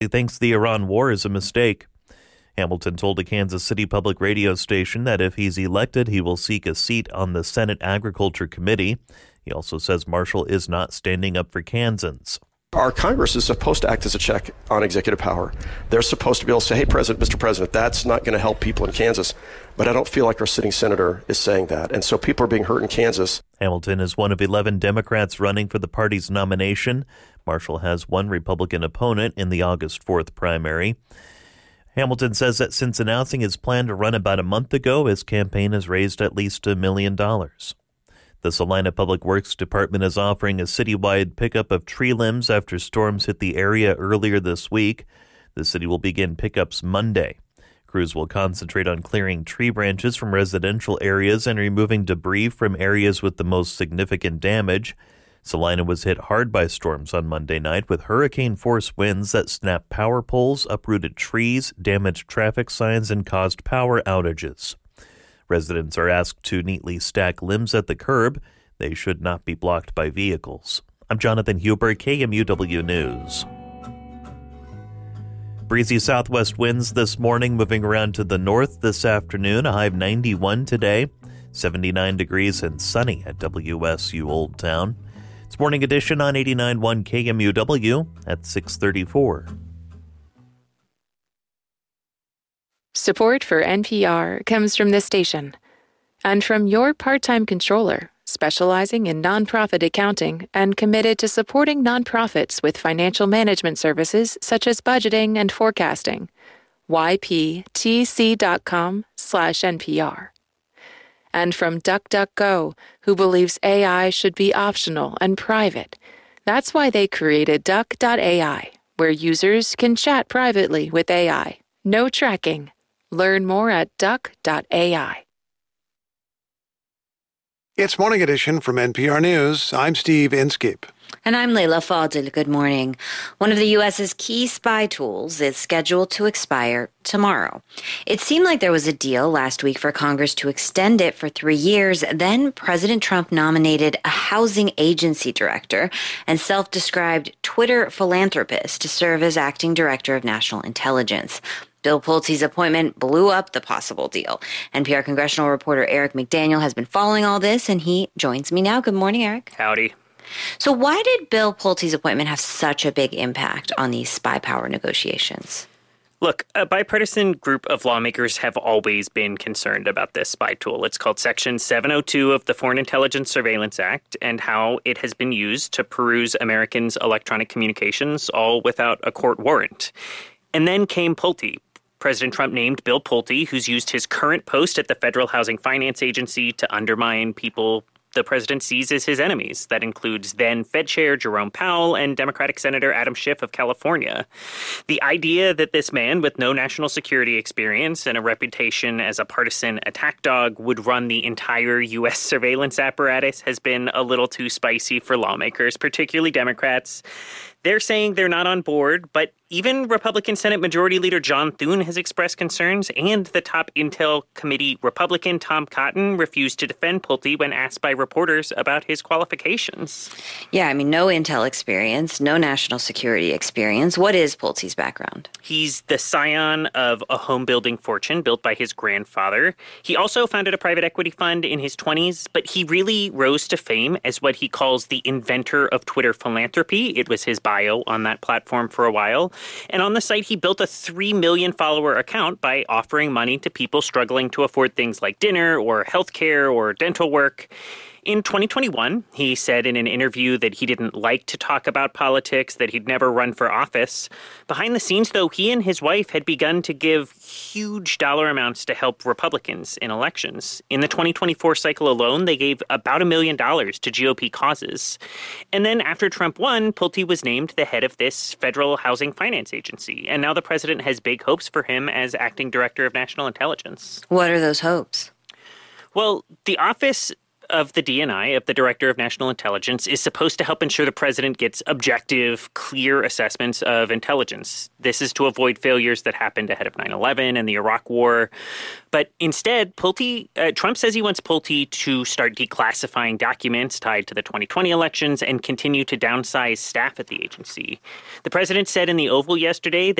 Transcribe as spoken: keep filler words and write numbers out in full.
He thinks the Iran war is a mistake. Hamilton told a Kansas City public radio station that if he's elected, he will seek a seat on the Senate Agriculture Committee. He also says Marshall is not standing up for Kansans. Our Congress is supposed to act as a check on executive power. They're supposed to be able to say, hey, President, Mister President, that's not going to help people in Kansas. But I don't feel like our sitting senator is saying that. And so people are being hurt in Kansas. Hamilton is one of eleven Democrats running for the party's nomination. Marshall has one Republican opponent in the August fourth primary. Hamilton says that since announcing his plan to run about a month ago, his campaign has raised at least a million dollars. The Salina Public Works Department is offering a citywide pickup of tree limbs after storms hit the area earlier this week. The city will begin pickups Monday. Crews will concentrate on clearing tree branches from residential areas and removing debris from areas with the most significant damage. Salina was hit hard by storms on Monday night with hurricane-force winds that snapped power poles, uprooted trees, damaged traffic signs, and caused power outages. Residents are asked to neatly stack limbs at the curb. They should not be blocked by vehicles. I'm Jonathan Huber, K M U W News. Breezy southwest winds this morning, moving around to the north this afternoon. A high of ninety-one today, seventy-nine degrees and sunny at W S U Old Town. It's Morning Edition on eighty-nine point one K M U W at six thirty-four. Support for N P R comes from this station and from your part-time controller, specializing in nonprofit accounting and committed to supporting nonprofits with financial management services such as budgeting and forecasting. Y P T C dot com slash N P R. And from DuckDuckGo, who believes A I should be optional and private. That's why they created Duck dot A I, where users can chat privately with A I. No tracking. Learn more at Duck dot A I. It's Morning Edition from N P R News. I'm Steve Inskeep. And I'm Layla Fadil. Good morning. One of the U S's key spy tools is scheduled to expire tomorrow. It seemed like there was a deal last week for Congress to extend it for three years. Then President Trump nominated a housing agency director and self-described Twitter philanthropist to serve as acting director of national intelligence. Bill Pulte's appointment blew up the possible deal. N P R congressional reporter Eric McDaniel has been following all this, and he joins me now. Good morning, Eric. Howdy. So why did Bill Pulte's appointment have such a big impact on these spy power negotiations? Look, a bipartisan group of lawmakers have always been concerned about this spy tool. It's called Section seven oh two of the Foreign Intelligence Surveillance Act and how it has been used to peruse Americans' electronic communications, all without a court warrant. And then came Pulte. President Trump named Bill Pulte, who's used his current post at the Federal Housing Finance Agency to undermine people the president sees as his enemies. That includes then Fed Chair Jerome Powell and Democratic Senator Adam Schiff of California. The idea that this man with no national security experience and a reputation as a partisan attack dog would run the entire U S surveillance apparatus has been a little too spicy for lawmakers, particularly Democrats. They're saying they're not on board, but even Republican Senate Majority Leader John Thune has expressed concerns, and the top Intel Committee Republican Tom Cotton refused to defend Pulte when asked by reporters about his qualifications. Yeah, I mean, no Intel experience, no national security experience. What is Pulte's background? He's the scion of a home building fortune built by his grandfather. He also founded a private equity fund in his twenties, but he really rose to fame as what he calls the inventor of Twitter philanthropy. It was his bio on that platform for a while. And on the site, he built a three million follower account by offering money to people struggling to afford things like dinner or healthcare or dental work. In twenty twenty-one, he said in an interview that he didn't like to talk about politics, that he'd never run for office. Behind the scenes, though, he and his wife had begun to give huge dollar amounts to help Republicans in elections. In the twenty twenty-four cycle alone, they gave about a million dollars to G O P causes. And then after Trump won, Pulte was named the head of this Federal Housing Finance Agency. And now the president has big hopes for him as acting director of national intelligence. What are those hopes? Well, the office of the D N I, of the Director of National Intelligence, is supposed to help ensure the president gets objective, clear assessments of intelligence. This is to avoid failures that happened ahead of nine eleven and the Iraq War. But instead, Pulte, uh, Trump says he wants Pulte to start declassifying documents tied to the twenty twenty elections and continue to downsize staff at the agency. The president said in the Oval yesterday that